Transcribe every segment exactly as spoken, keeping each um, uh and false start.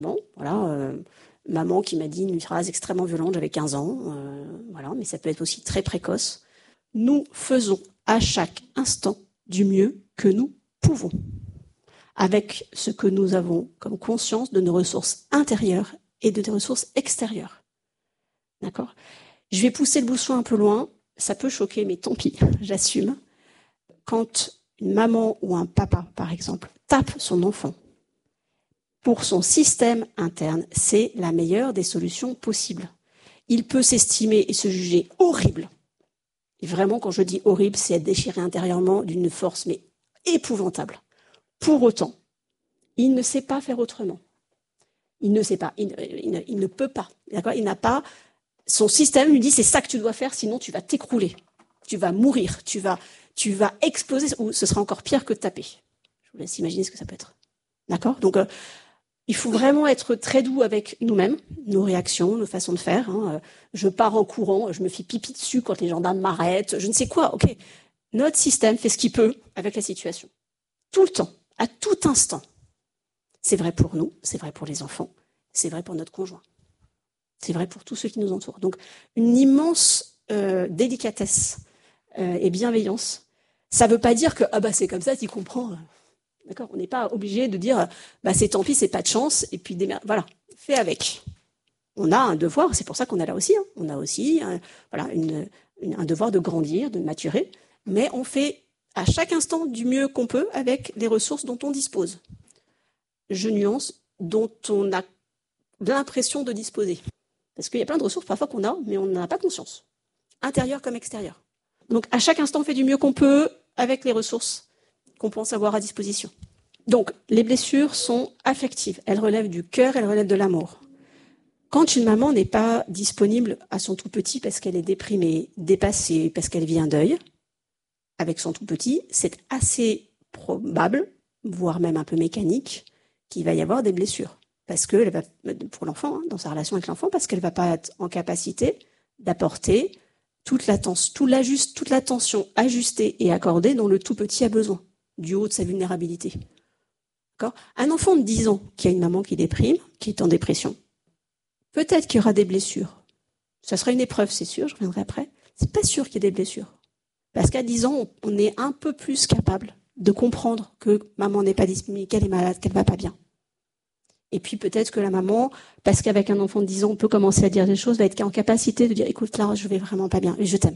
Bon, voilà, euh, maman qui m'a dit une phrase extrêmement violente, j'avais quinze ans, euh, voilà, mais ça peut être aussi très précoce. Nous faisons à chaque instant du mieux que nous pouvons, avec ce que nous avons comme conscience de nos ressources intérieures et de nos ressources extérieures. D'accord ? Je vais pousser le bouchon un peu loin, ça peut choquer, mais tant pis, j'assume. Quand une maman ou un papa, par exemple, tape son enfant, pour son système interne, c'est la meilleure des solutions possibles. Il peut s'estimer et se juger horrible. Et vraiment, quand je dis horrible, c'est être déchiré intérieurement d'une force, mais épouvantable. Pour autant, il ne sait pas faire autrement. Il ne sait pas, il, il, il ne peut pas. D'accord ? Il n'a pas. Son système lui dit c'est ça que tu dois faire, sinon tu vas t'écrouler, tu vas mourir, tu vas, tu vas exploser, ou ce sera encore pire que de taper. Je vous laisse imaginer ce que ça peut être. D'accord ? Donc, euh, il faut vraiment être très doux avec nous-mêmes, nos réactions, nos façons de faire. Hein. Je pars en courant, je me fais pipi dessus quand les gendarmes m'arrêtent, je ne sais quoi. Ok, notre système fait ce qu'il peut avec la situation. Tout le temps, à tout instant. C'est vrai pour nous, c'est vrai pour les enfants, c'est vrai pour notre conjoint. C'est vrai pour tous ceux qui nous entourent. Donc, une immense euh, délicatesse euh, et bienveillance. Ça ne veut pas dire que ah bah c'est comme ça, tu comprends. D'accord ? On n'est pas obligé de dire bah c'est tant pis, c'est pas de chance, et puis démer... voilà, fais avec. On a un devoir, c'est pour ça qu'on est là aussi. Hein. On a aussi un, voilà, une, une, un devoir de grandir, de maturer, mais on fait à chaque instant du mieux qu'on peut avec les ressources dont on dispose. Je nuance, dont on a l'impression de disposer. Parce qu'il y a plein de ressources parfois qu'on a, mais on n'en a pas conscience, intérieure comme extérieure. Donc à chaque instant, on fait du mieux qu'on peut avec les ressources qu'on pense avoir à disposition. Donc les blessures sont affectives, elles relèvent du cœur, elles relèvent de l'amour. Quand une maman n'est pas disponible à son tout petit parce qu'elle est déprimée, dépassée, parce qu'elle vit un deuil, avec son tout petit, c'est assez probable, voire même un peu mécanique, qu'il va y avoir des blessures. Parce que, elle va, pour l'enfant, hein, dans sa relation avec l'enfant, parce qu'elle ne va pas être en capacité d'apporter toute l'attention, tout l'ajust, toute l'attention ajustée et accordée dont le tout petit a besoin, du haut de sa vulnérabilité. D'accord ? Un enfant de dix ans qui a une maman qui déprime, qui est en dépression, peut-être qu'il y aura des blessures. Ça sera une épreuve, c'est sûr, je reviendrai après. C'est pas sûr qu'il y ait des blessures. Parce qu'à dix ans, on est un peu plus capable de comprendre que maman n'est pas disponible, qu'elle est malade, qu'elle va pas bien. Et puis peut-être que la maman, parce qu'avec un enfant de dix ans, on peut commencer à dire des choses, va être en capacité de dire « écoute, là, je vais vraiment pas bien, et je t'aime ».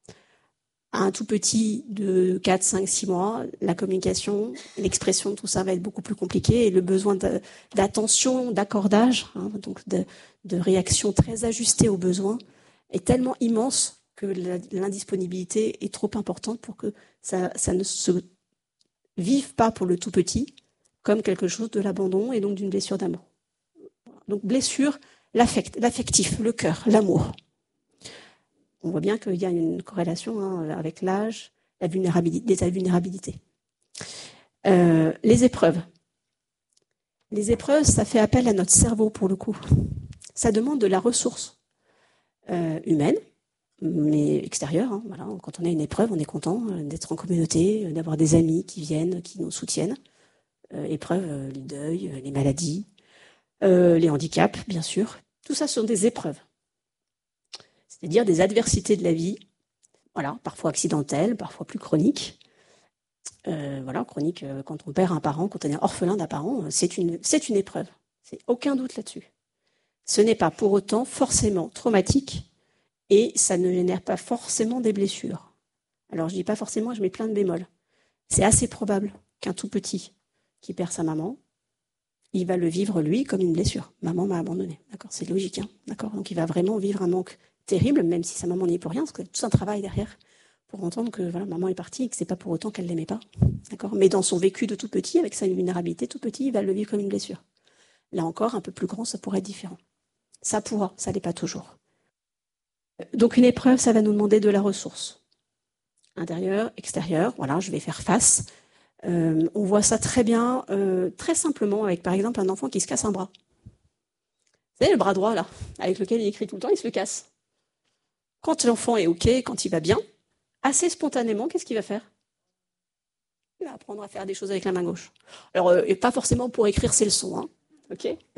À un tout petit de quatre, cinq, six mois, la communication, l'expression, tout ça va être beaucoup plus compliqué, et le besoin de, d'attention, d'accordage, hein, donc de, de réaction très ajustée aux besoins, est tellement immense que la, l'indisponibilité est trop importante pour que ça, ça ne se vive pas pour le tout petit comme quelque chose de l'abandon et donc d'une blessure d'amour. Donc blessure, l'affect, l'affectif, le cœur, l'amour. On voit bien qu'il y a une corrélation hein, avec l'âge, la vulnérabilité, l'état de vulnérabilité. Euh, les épreuves. Les épreuves, ça fait appel à notre cerveau pour le coup. Ça demande de la ressource euh, humaine, mais extérieure. Hein, voilà. Quand on a une épreuve, on est content d'être en communauté, d'avoir des amis qui viennent, qui nous soutiennent. Euh, épreuves, euh, les deuils, euh, les maladies, euh, les handicaps, bien sûr. Tout ça sont des épreuves. C'est-à-dire des adversités de la vie, voilà, parfois accidentelles, parfois plus chroniques. Euh, voilà, chronique, euh, quand on perd un parent, quand on est orphelin d'un parent, c'est une, c'est une épreuve. C'est aucun doute là-dessus. Ce n'est pas pour autant forcément traumatique et ça ne génère pas forcément des blessures. Alors je dis pas forcément, je mets plein de bémols. C'est assez probable qu'un tout petit qui perd sa maman, il va le vivre lui comme une blessure. Maman m'a abandonné, d'accord, c'est logique, hein, d'accord. Donc il va vraiment vivre un manque terrible, même si sa maman n'y est pour rien, parce que tout un travail derrière pour entendre que voilà, maman est partie et que c'est pas pour autant qu'elle l'aimait pas, d'accord. Mais dans son vécu de tout petit, avec sa vulnérabilité, tout petit, il va le vivre comme une blessure. Là encore, un peu plus grand, ça pourrait être différent. Ça pourra, ça l'est pas toujours. Donc une épreuve, ça va nous demander de la ressource. Intérieure, extérieure, voilà, je vais faire face. Euh, on voit ça très bien, euh, très simplement, avec par exemple un enfant qui se casse un bras. Vous savez, le bras droit, là, avec lequel il écrit tout le temps, il se le casse. Quand l'enfant est OK, quand il va bien, assez spontanément, qu'est-ce qu'il va faire ? Il va apprendre à faire des choses avec la main gauche. Alors, euh, et pas forcément pour écrire ses leçons, hein, Ok ?